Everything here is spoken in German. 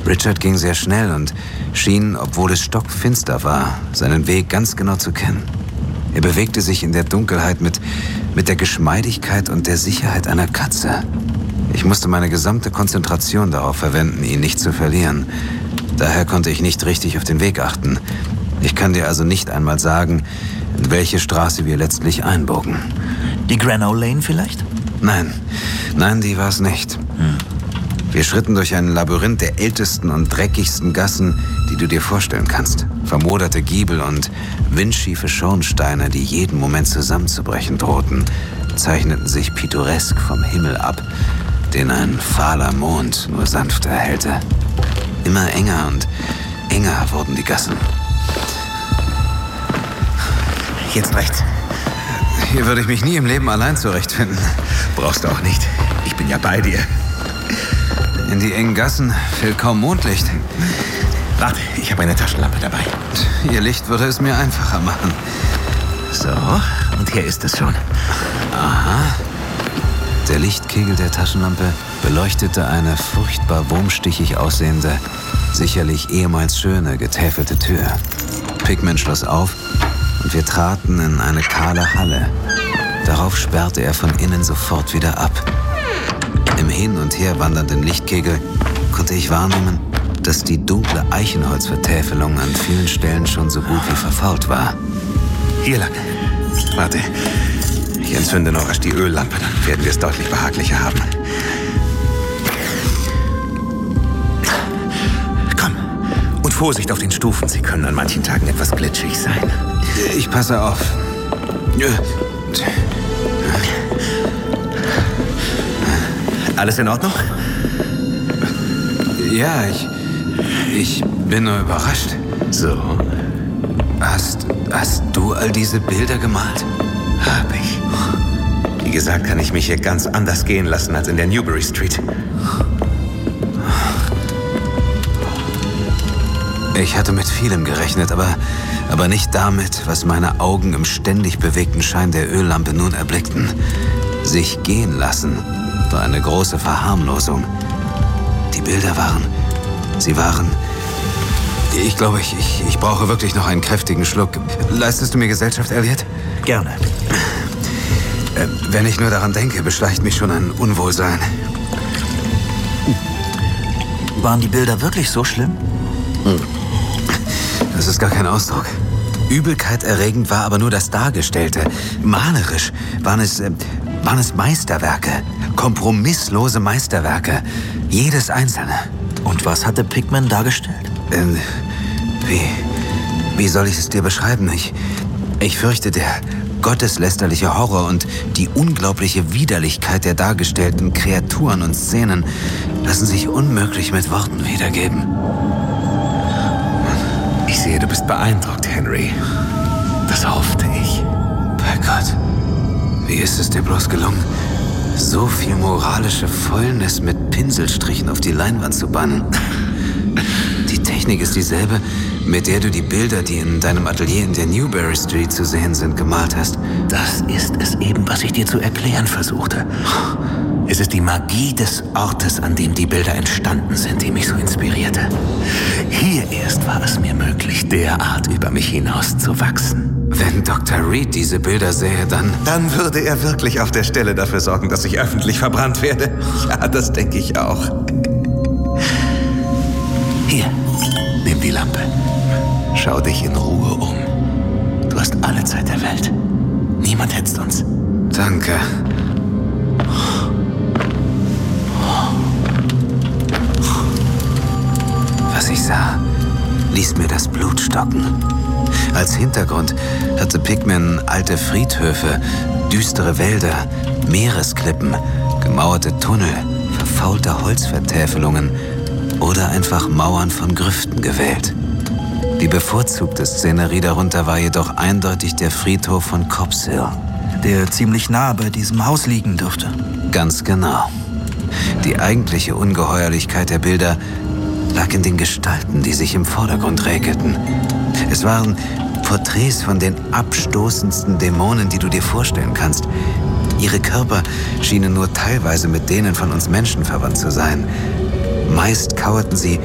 Richard ging sehr schnell und schien, obwohl es stockfinster war, seinen Weg ganz genau zu kennen. Er bewegte sich in der Dunkelheit mit der Geschmeidigkeit und der Sicherheit einer Katze. Ich musste meine gesamte Konzentration darauf verwenden, ihn nicht zu verlieren. Daher konnte ich nicht richtig auf den Weg achten. Ich kann dir also nicht einmal sagen, in welche Straße wir letztlich einbogen. Die Granow Lane vielleicht? Nein, die war es nicht. Wir schritten durch ein Labyrinth der ältesten und dreckigsten Gassen, die du dir vorstellen kannst. Vermoderte Giebel und windschiefe Schornsteine, die jeden Moment zusammenzubrechen drohten, zeichneten sich pittoresk vom Himmel ab, den ein fahler Mond nur sanft erhellte. Immer enger und enger wurden die Gassen. Jetzt rechts. Hier würde ich mich nie im Leben allein zurechtfinden. Brauchst du auch nicht. Ich bin ja bei dir. In die engen Gassen fällt kaum Mondlicht. Warte, ich habe eine Taschenlampe dabei. Ihr Licht würde es mir einfacher machen. So, und hier ist es schon. Aha. Der Lichtkegel der Taschenlampe beleuchtete eine furchtbar wurmstichig aussehende, sicherlich ehemals schöne, getäfelte Tür. Pigman schloss auf und wir traten in eine kahle Halle. Darauf sperrte er von innen sofort wieder ab. Im hin und her wandernden Lichtkegel konnte ich wahrnehmen, dass die dunkle Eichenholzvertäfelung an vielen Stellen schon so gut wie verfault war. Hier lang. Warte, ich entzünde noch rasch die Öllampe, dann werden wir es deutlich behaglicher haben. Komm, und Vorsicht auf den Stufen, sie können an manchen Tagen etwas glitschig sein. Ich passe auf. Alles in Ordnung? Ja, ich bin nur überrascht. So. Hast du all diese Bilder gemalt? Hab ich. Wie gesagt, kann ich mich hier ganz anders gehen lassen als in der Newbury Street. Ich hatte mit vielem gerechnet, aber nicht damit, was meine Augen im ständig bewegten Schein der Öllampe nun erblickten. Sich gehen lassen war eine große Verharmlosung. Die Bilder waren... Ich glaube, ich brauche wirklich noch einen kräftigen Schluck. Leistest du mir Gesellschaft, Elliot? Gerne. Wenn ich nur daran denke, beschleicht mich schon ein Unwohlsein. Waren die Bilder wirklich so schlimm? Das ist gar kein Ausdruck. Übelkeit erregend war aber nur das Dargestellte. Malerisch waren es Meisterwerke. Kompromisslose Meisterwerke. Jedes einzelne. Und was hatte Pigman dargestellt? Wie soll ich es dir beschreiben? Ich fürchte, der gotteslästerliche Horror und die unglaubliche Widerlichkeit der dargestellten Kreaturen und Szenen lassen sich unmöglich mit Worten wiedergeben. Ich sehe, du bist beeindruckt, Henry. Das hoffte ich. Bei Gott, wie ist es dir bloß gelungen, so viel moralische Fäulnis mit Pinselstrichen auf die Leinwand zu bannen? Die Technik ist dieselbe, mit der du die Bilder, die in deinem Atelier in der Newbury Street zu sehen sind, gemalt hast. Das ist es eben, was ich dir zu erklären versuchte. Es ist die Magie des Ortes, an dem die Bilder entstanden sind, die mich so inspirierte. Hier erst war es mir möglich, derart über mich hinaus zu wachsen. Wenn Dr. Reed diese Bilder sähe, dann... Dann würde er wirklich auf der Stelle dafür sorgen, dass ich öffentlich verbrannt werde. Ja, das denke ich auch. Hier, nimm die Lampe. Schau dich in Ruhe um. Du hast alle Zeit der Welt. Niemand hetzt uns. Danke. Was ich sah, ließ mir das Blut stocken. Als Hintergrund hatte Pigman alte Friedhöfe, düstere Wälder, Meeresklippen, gemauerte Tunnel, verfaulte Holzvertäfelungen oder einfach Mauern von Grüften gewählt. Die bevorzugte Szenerie darunter war jedoch eindeutig der Friedhof von Copp's Hill. Der ziemlich nah bei diesem Haus liegen dürfte. Ganz genau. Die eigentliche Ungeheuerlichkeit der Bilder lag in den Gestalten, die sich im Vordergrund räkelten. Es waren Porträts von den abstoßendsten Dämonen, die du dir vorstellen kannst. Ihre Körper schienen nur teilweise mit denen von uns Menschen verwandt zu sein. Meist kauerten sie